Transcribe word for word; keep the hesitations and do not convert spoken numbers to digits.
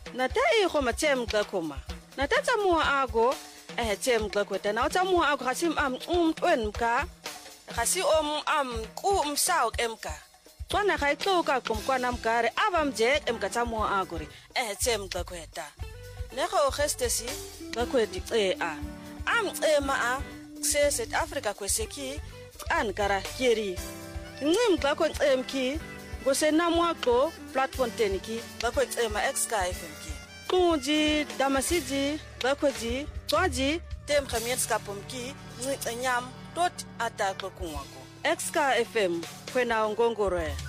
nata e go matsem ka khoma nata tsa mo ago eh tsem ka kweta na tsa mo ago gasim am um twenka gasi om am ku umsaw emka tswana ga itloka kumkwana mkare abamje emka tsa mo ago re eh tsem ka kweta lego gestesi ka kweti e a am ema a se South Africa kweseki ankara keri ngim ka ko emki go sena mwako platform teniki ba ko ema exka fm ki kunji damasiji ba ko ji twaji tem khamiet ska pomki ngi nyam dot ataklo kunwako exka fm kwena ngongoro